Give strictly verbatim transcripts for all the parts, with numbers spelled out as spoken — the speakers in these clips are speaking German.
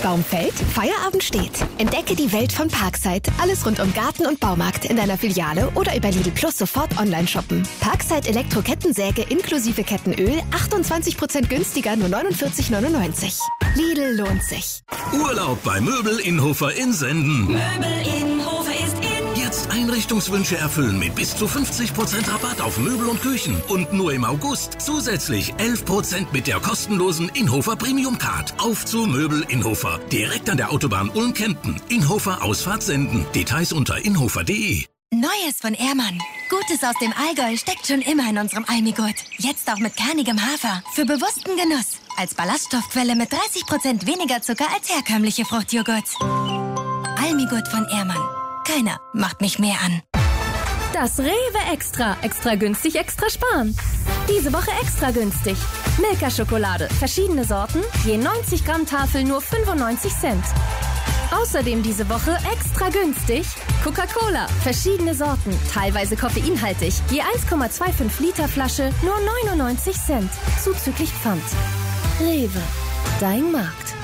Baum fällt, Feierabend steht. Entdecke die Welt von Parkside. Alles rund um Garten und Baumarkt in deiner Filiale oder über Lidl Plus sofort online shoppen. Parkside Elektro-Kettensäge inklusive Kettenöl achtundzwanzig Prozent günstiger, nur neunundvierzig neunundneunzig. Lidl lohnt sich. Urlaub bei Möbel Innhofer in Senden. Möbel Innhofer ist in. Jetzt Einrichtungswünsche erfüllen mit bis zu fünfzig Prozent Rabatt auf Möbel und Küchen. Und nur im August zusätzlich elf Prozent mit der kostenlosen Innhofer Premium Card. Auf zu Möbel Innhofer. Direkt an der Autobahn Ulm-Kempten. Innhofer Ausfahrt Senden. Details unter innhofer punkt de. Neues von Ehrmann. Gutes aus dem Allgäu steckt schon immer in unserem Almigurt. Jetzt auch mit kernigem Hafer. Für bewussten Genuss. Als Ballaststoffquelle mit dreißig Prozent weniger Zucker als herkömmliche Fruchtjoghurts. Almigurt von Ehrmann. Keiner macht mich mehr an. Das Rewe Extra. Extra günstig, extra sparen. Diese Woche extra günstig. Milka-Schokolade. Verschiedene Sorten. Je neunzig Gramm Tafel nur fünfundneunzig Cent. Außerdem diese Woche extra günstig Coca-Cola, verschiedene Sorten, teilweise koffeinhaltig, je eins Komma fünfundzwanzig Liter Flasche, nur neunundneunzig Cent, zuzüglich Pfand. Rewe, dein Markt.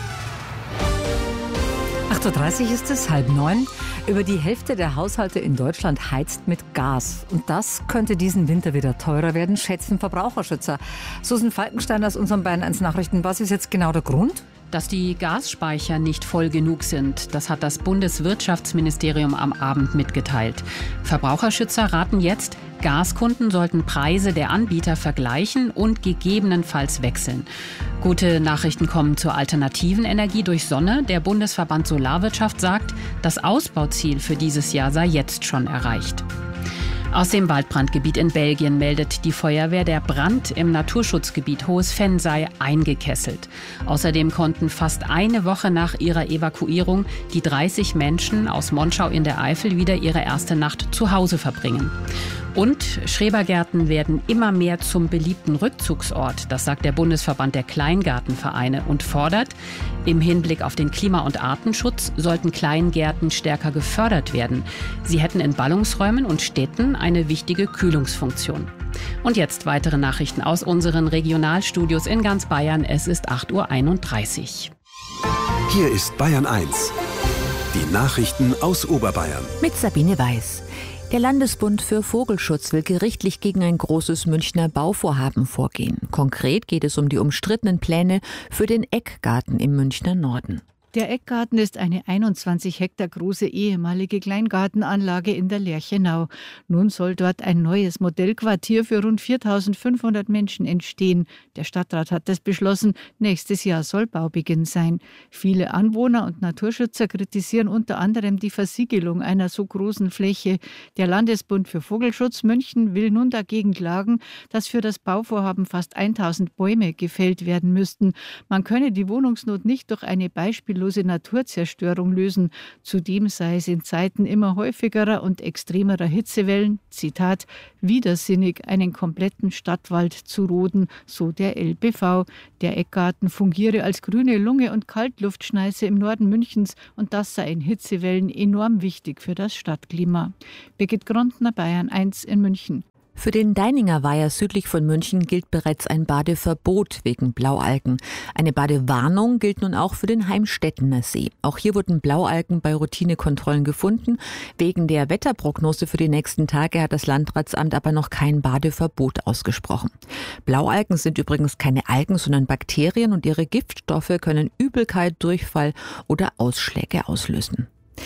acht Uhr dreißig ist es, halb neun. Über die Hälfte der Haushalte in Deutschland heizt mit Gas. Und das könnte diesen Winter wieder teurer werden, schätzen Verbraucherschützer. Susan Falkenstein aus unseren Bayern eins Nachrichten. Was ist jetzt genau der Grund? Dass die Gasspeicher nicht voll genug sind, das hat das Bundeswirtschaftsministerium am Abend mitgeteilt. Verbraucherschützer raten jetzt, Gaskunden sollten Preise der Anbieter vergleichen und gegebenenfalls wechseln. Gute Nachrichten kommen zur alternativen Energie durch Sonne. Der Bundesverband Solarwirtschaft sagt, das Ausbauziel für dieses Jahr sei jetzt schon erreicht. Aus dem Waldbrandgebiet in Belgien meldet die Feuerwehr, der Brand im Naturschutzgebiet Hohes Venn sei eingekesselt. Außerdem konnten fast eine Woche nach ihrer Evakuierung die dreißig Menschen aus Monschau in der Eifel wieder ihre erste Nacht zu Hause verbringen. Und Schrebergärten werden immer mehr zum beliebten Rückzugsort, das sagt der Bundesverband der Kleingartenvereine und fordert, im Hinblick auf den Klima- und Artenschutz sollten Kleingärten stärker gefördert werden. Sie hätten in Ballungsräumen und Städten eine wichtige Kühlungsfunktion. Und jetzt weitere Nachrichten aus unseren Regionalstudios in ganz Bayern. Es ist acht Uhr einunddreißig. Hier ist Bayern eins. Die Nachrichten aus Oberbayern. Mit Sabine Weiß. Der Landesbund für Vogelschutz will gerichtlich gegen ein großes Münchner Bauvorhaben vorgehen. Konkret geht es um die umstrittenen Pläne für den Eckgarten im Münchner Norden. Der Eckgarten ist eine einundzwanzig Hektar große ehemalige Kleingartenanlage in der Lerchenau. Nun soll dort ein neues Modellquartier für rund viertausendfünfhundert Menschen entstehen. Der Stadtrat hat das beschlossen. Nächstes Jahr soll Baubeginn sein. Viele Anwohner und Naturschützer kritisieren unter anderem die Versiegelung einer so großen Fläche. Der Landesbund für Vogelschutz München will nun dagegen klagen, dass für das Bauvorhaben fast tausend Bäume gefällt werden müssten. Man könne die Wohnungsnot nicht durch eine beispiellose Naturzerstörung lösen. Zudem sei es in Zeiten immer häufigerer und extremerer Hitzewellen, Zitat, widersinnig, einen kompletten Stadtwald zu roden, so der L B V. Der Eckgarten fungiere als grüne Lunge und Kaltluftschneise im Norden Münchens und das sei in Hitzewellen enorm wichtig für das Stadtklima. Birgit Grontner, Bayern eins in München. Für den Deininger Weiher südlich von München gilt bereits ein Badeverbot wegen Blaualgen. Eine Badewarnung gilt nun auch für den Heimstettener See. Auch hier wurden Blaualgen bei Routinekontrollen gefunden. Wegen der Wetterprognose für die nächsten Tage hat das Landratsamt aber noch kein Badeverbot ausgesprochen. Blaualgen sind übrigens keine Algen, sondern Bakterien und ihre Giftstoffe können Übelkeit, Durchfall oder Ausschläge auslösen.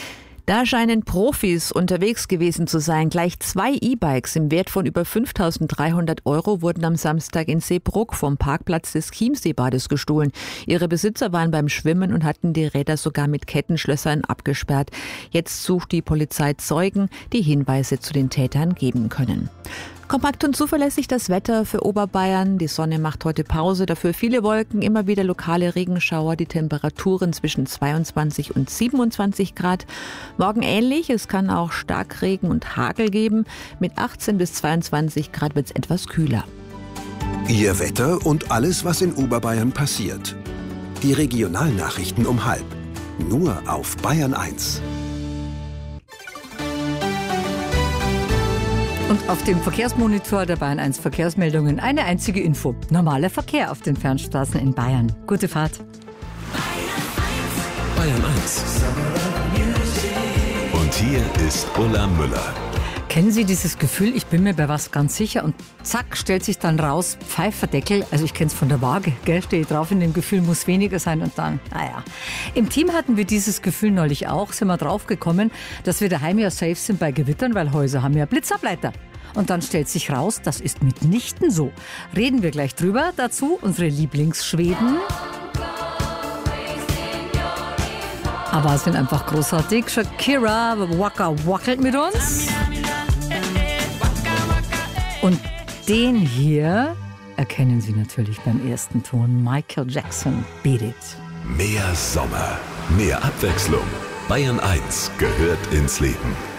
Da scheinen Profis unterwegs gewesen zu sein. Gleich zwei E-Bikes im Wert von über fünftausenddreihundert Euro wurden am Samstag in Seebruck vom Parkplatz des Chiemseebades gestohlen. Ihre Besitzer waren beim Schwimmen und hatten die Räder sogar mit Kettenschlössern abgesperrt. Jetzt sucht die Polizei Zeugen, die Hinweise zu den Tätern geben können. Kompakt und zuverlässig das Wetter für Oberbayern. Die Sonne macht heute Pause, dafür viele Wolken, immer wieder lokale Regenschauer, die Temperaturen zwischen zweiundzwanzig und siebenundzwanzig Grad. Morgen ähnlich, es kann auch Starkregen und Hagel geben. Mit achtzehn bis zweiundzwanzig Grad wird es etwas kühler. Ihr Wetter und alles, was in Oberbayern passiert. Die Regionalnachrichten um halb. Nur auf Bayern eins. Und auf dem Verkehrsmonitor der Bayern eins Verkehrsmeldungen eine einzige Info. Normaler Verkehr auf den Fernstraßen in Bayern. Gute Fahrt. Bayern eins Bayern eins. Und hier ist Ulla Müller. Kennen Sie dieses Gefühl, ich bin mir bei was ganz sicher und zack, stellt sich dann raus, Pfeiferdeckel, also ich kenne es von der Waage, gell, stehe drauf, in dem Gefühl muss weniger sein und dann, naja. Im Team hatten wir dieses Gefühl neulich auch, sind wir draufgekommen, dass wir daheim ja safe sind bei Gewittern, weil Häuser haben ja Blitzableiter. Und dann stellt sich raus, das ist mitnichten so. Reden wir gleich drüber, dazu unsere Lieblingsschweden. Aber sind einfach großartig. Shakira Waka wackelt mit uns. Und den hier erkennen Sie natürlich beim ersten Ton. Michael Jackson, Beat It. Mehr Sommer, mehr Abwechslung. Bayern eins gehört ins Leben.